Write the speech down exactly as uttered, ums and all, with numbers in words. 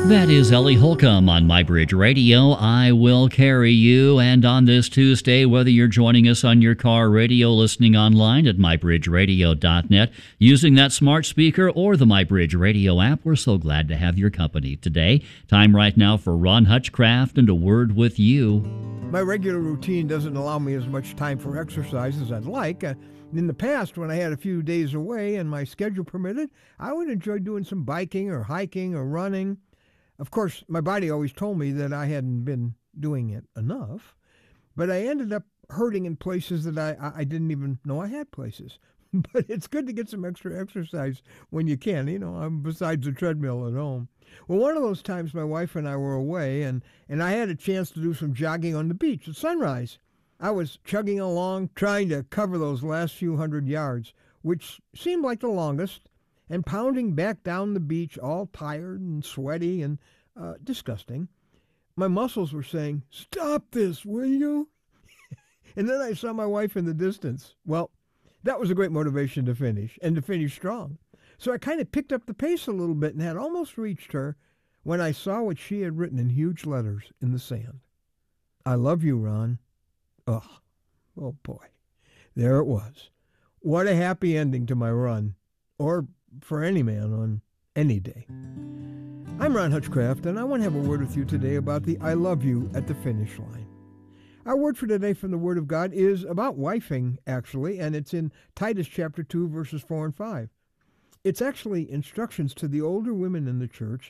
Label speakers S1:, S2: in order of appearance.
S1: That is Ellie Holcomb on MyBridge Radio. I will carry you. And on this Tuesday, whether you're joining us on your car radio, listening online at my bridge radio dot net, using that smart speaker or the MyBridge Radio app, we're so glad to have your company today. Time right now for Ron Hutchcraft and A Word with You.
S2: My regular routine doesn't allow me as much time for exercise as I'd like. Uh, in the past, when I had a few days away and my schedule permitted, I would enjoy doing some biking or hiking or running. Of course, my body always told me that I hadn't been doing it enough, but I ended up hurting in places that I, I didn't even know I had places. But it's good to get some extra exercise when you can, you know, um, besides the treadmill at home. Well, one of those times my wife and I were away, and, and I had a chance to do some jogging on the beach at sunrise. I was chugging along, trying to cover those last few hundred yards, which seemed like the longest, and pounding back down the beach, all tired and sweaty and uh, disgusting. My muscles were saying, "Stop this, will you?" And then I saw my wife in the distance. Well, that was a great motivation to finish, and to finish strong. So I kind of picked up the pace a little bit and had almost reached her when I saw what she had written in huge letters in the sand. "I love you, Ron." Oh, oh boy. There it was. What a happy ending to my run. Or for any man on any day. I'm Ron Hutchcraft, and I want to have a word with you today about the I love you at the finish line. Our word for today from the Word of God is about wifing, actually, and it's in Titus chapter two, verses four and five. It's actually instructions to the older women in the church